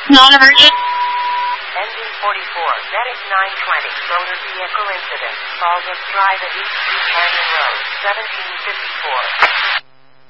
Non-emergent. Engine 44, Medic 920, motor vehicle incident. Baldwin Drive at East Street Canyon Road, 1754.